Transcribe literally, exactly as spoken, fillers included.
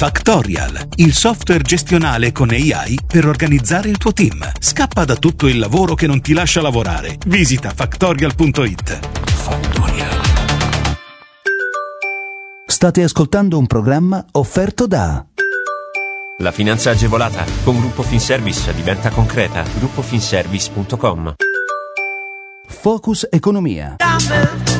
Factorial, il software gestionale con A I per organizzare il tuo team. Scappa da tutto il lavoro che non ti lascia lavorare. Visita factorial punto it. Factorial. State ascoltando un programma offerto da La finanza agevolata con Gruppo Finservice diventa concreta. gruppo finservice punto com. Focus Economia.